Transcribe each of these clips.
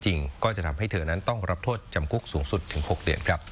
จริงก็จะทำให้เธอนั้นต้องรับโทษจำคุกสูงสุดถึง 6 เดือนครับ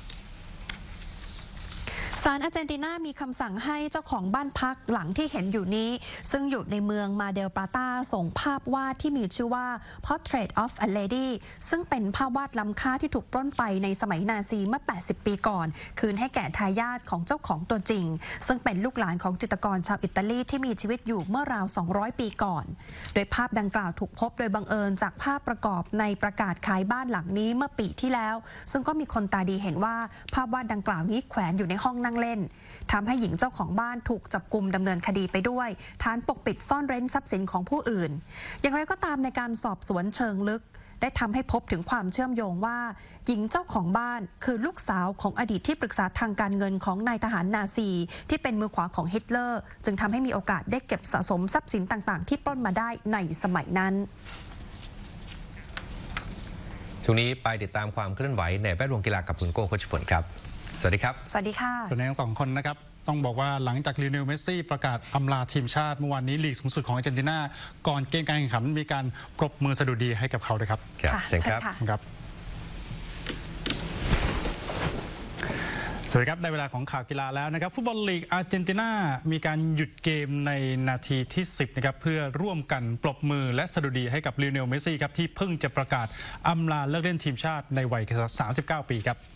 ศาลอาร์เจนตินามีคำสั่งให้เจ้าของบ้านพักหลังที่เห็นอยู่นี้ซึ่งอยู่ในเมืองมาเดลปาตาส่งภาพวาดที่มีชื่อว่า Portrait of a Lady ซึ่งเป็นภาพวาดล้ำค่าที่ถูกปล้นไปในสมัยนาซีเมื่อ 80 ปีก่อนคืนให้แก่ทายาทของเจ้าของตัวจริงซึ่งเป็นลูกหลานของจิตรกรชาวอิตาลีที่มีชีวิตอยู่เมื่อราว 200 ปีก่อนโดยภาพดังกล่าวถูกพบโดยบังเอิญจากภาพประกอบในประกาศขายบ้านหลังนี้เมื่อปีที่แล้วซึ่งก็มีคนตาดีเห็นว่าภาพวาดดังกล่าวนี้แขวนอยู่ในห้องนั่งเล่นทำให้หญิงเจ้าของบ้านถูกจับกุมดำเนินคดีไปด้วยฐานปกปิดซ่อนเร้นทรัพย์สินของผู้อื่นอย่างไรก็ตามในการสอบสวนเชิงลึกได้ทำให้พบถึงความเชื่อมโยงว่าหญิงเจ้าของบ้านคือลูกสาวของอดีตที่ปรึกษาทางการเงินของนายทหารนาซีที่เป็นมือขวาของฮิตเลอร์จึงทำให้มีโอกาสได้เก็บสะสมทรัพย์สินต่างๆที่ปล้นมาได้ในสมัยนั้นช่วงนี้ไปติดตามความเคลื่อนไหวในแวดวงกีฬากับคุณโก้โคชพลครับสวัสดีครับสวัสดีค่ะส่วนทั้งสองคนนะครับต้องบอกว่าหลังจากลิโอเนลเมสซี่ประกาศอำลาทีมชาติเมื่อวานนี้ลีกสูงสุดของอาร์เจนตินาก่อนเกมการแข่งขันมีการปรบมือสดุดีให้กับเขาด้วยครับเชิญครับสวัสดีครับได้เวลาของข่าวกีฬาแล้วนะครับฟุตบอลลีกอาร์เจนตินามีการหยุดเกมในนาทีที่ 10นะครับเพื่อร่วมกันปรบมือและสดุดีให้กับลิโอเนลเมสซี่ครับที่เพิ่งจะประกาศอำลาเลิกเล่นทีมชาติในวัย39 ปีครับ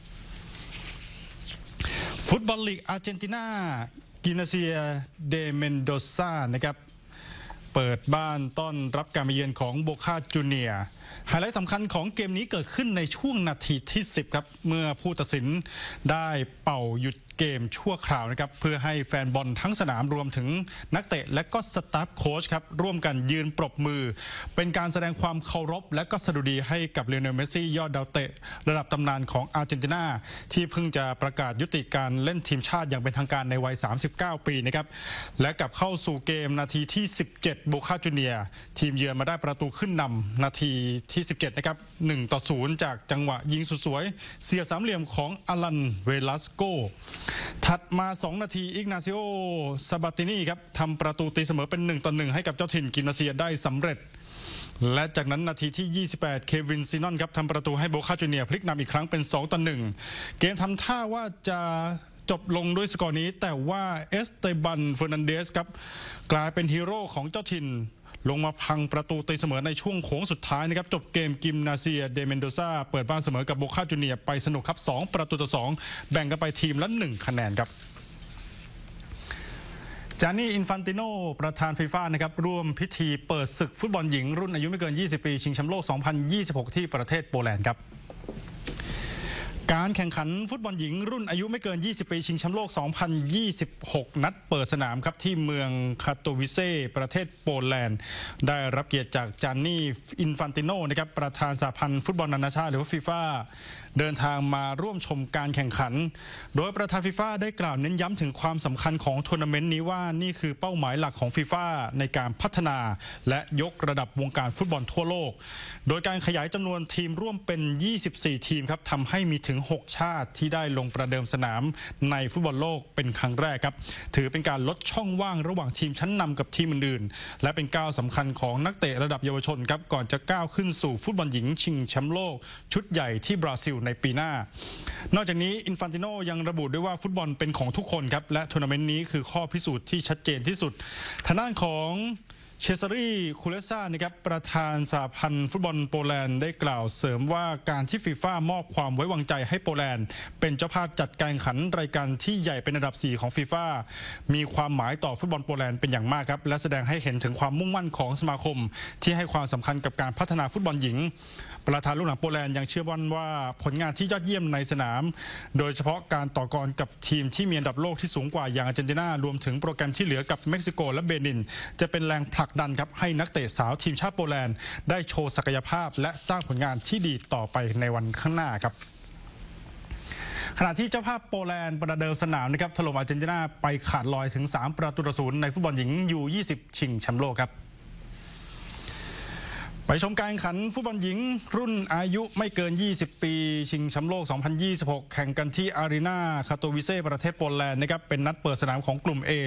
ฟุตบอลลีกอาร์เจนตินากินาเซียเดเมนโดซานะครับเปิดบ้านต้อนรับการมาเยือนของโบคาจูเนียร์ไฮไลท์สำคัญของเกมนี้เกิดขึ้นในช่วงนาทีที่ 10ครับเมื่อผู้ตัดสินได้เป่าหยุดเกมชั่วคราวนะครับเพื่อให้แฟนบอลทั้งสนามรวมถึงนักเตะและก็สตาฟโค้ชครับร่วมกันยืนปรบมือเป็นการแสดงความเคารพและก็สดุดีให้กับลิโอเนลเมสซี่ยอดดาวเตะระดับตำนานของอาร์เจนตินาที่เพิ่งจะประกาศยุติการเล่นทีมชาติอย่างเป็นทางการในวัย39 ปีนะครับและกลับเข้าสู่เกมนาทีที่ 17โบคาจูเนียร์ทีมเยือนมาได้ประตูขึ้นนำนาทีที่ 17นะครับ1-0จากจังหวะยิงสุดสวยเสียบสามเหลี่ยมของอลันเวลัสโกถัดมา2 นาทีอิกนาซิโอซาบาตินีครับทำประตูตีเสมอเป็น1-1ให้กับเจ้าถิ่นกินาเซียได้สำเร็จและจากนั้นนาทีที่ 28เควินซีนอนครับทำประตูให้โบคาจูเนียร์พลิกนำอีกครั้งเป็น2-1เกมทำท่าว่าจะจบลงด้วยสกอร์นี้แต่ว่าเอสเตบันเฟอร์นันเดสครับกลายเป็นฮีโร่ของเจ้าถิ่นลงมาพังประตูตีเสมอในช่วงโค้งสุดท้ายนะครับจบเกมกิมนาเซียเดเมนโดซาเปิดบ้านเสมอกับโบคาจูเนียร์ไปสนุกครับ2-2แบ่งกันไปทีมละ1 คะแนนครับจานี่อินฟันติโนประธานฟีฟ่านะครับร่วมพิธีเปิดศึกฟุตบอลหญิงรุ่นอายุไม่เกิน20 ปีชิงแชมป์โลก 2026 ที่ประเทศโปแลนด์ครับการแข่งขันฟุตบอลหญิงรุ่นอายุไม่เกิน20 ปีชิงแชมป์โลก 2026 นัดเปิดสนามครับที่เมืองคาโตวิเซประเทศโปแลนด์ได้รับเกียรติจากจานี่อินฟันติโนนะครับประธานสหพันธ์ฟุตบอลนานาชาติหรือว่าฟีฟ่าเดินทางมาร่วมชมการแข่งขันโดยประธานฟีฟ่าได้กล่าวเน้นย้ำถึงความสำคัญของทัวร์นาเมนต์นี้ว่านี่คือเป้าหมายหลักของฟีฟ่าในการพัฒนาและยกระดับวงการฟุตบอลทั่วโลกโดยการขยายจำนวนทีมร่วมเป็น24 ทีมครับทำให้มีถึง6 ชาติที่ได้ลงประเดิมสนามในฟุตบอลโลกเป็นครั้งแรกครับถือเป็นการลดช่องว่างระหว่างทีมชั้นนำกับทีมอื่นๆและเป็นก้าวสำคัญของนักเตะระดับเยาวชนครับก่อนจะก้าวขึ้นสู่ฟุตบอลหญิงชิงแชมป์โลกชุดใหญ่ที่บราซิลในปีหน้านอกจากนี้อินฟันติโนยังระบุด้วยว่าฟุตบอลเป็นของทุกคนครับและทัวร์นาเมนต์นี้คือข้อพิสูจน์ที่ชัดเจนที่สุดทางด้านของเชซารีคูเลซ่านะครับประธานสหพันธ์ฟุตบอลโปแลนด์ได้กล่าวเสริมว่าการที่ฟีฟ่ามอบความไว้วางใจให้โปแลนด์เป็นเจ้าภาพจัดการแข่งขันรายการที่ใหญ่เป็นอันดับ4ของฟีฟ่ามีความหมายต่อฟุตบอลโปแลนด์เป็นอย่างมากครับและแสดงให้เห็นถึงความมุ่งมั่นของสมาคมที่ให้ความสำคัญกับการพัฒนาฟุตบอลหญิงประธานลูกหนังโปแลนด์ยังเชื่อมั่นว่าผลงานที่ยอดเยี่ยมในสนามโดยเฉพาะการต่อกรกับทีมที่มีอันดับโลกที่สูงกว่าอย่างอาร์เจนตินารวมถึงโปรแกรมที่เหลือกับเม็กซิโกและเบนินจะเป็นแรงผลักดันครับให้นักเตะสาวทีมชาติโปแลนด์ได้โชว์ศักยภาพและสร้างผลงานที่ดีต่อไปในวันข้างหน้าครับขณะที่เจ้าภาพโปแลนด์ประเดิมสนามนะครับถล่มอาร์เจนตินาไปขาดลอยถึง3-0ในฟุตบอลหญิงU20ชิงแชมป์โลกครับไปชมการแข่งขันฟุตบอลหญิงรุ่นอายุไม่เกิน20 ปีชิงแชมป์โลก 2026 แข่งกันที่อารีนาคาโตวิเซประเทศโปแลนด์นะครับเป็นนัดเปิดสนามของกลุ่ม A